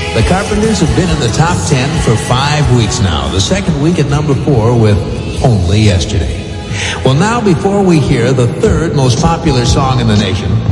The Carpenters have been in the top 10 for 5 weeks now, the second week at number 4 with Only Yesterday. Well, now before we hear the third most popular song in the nation,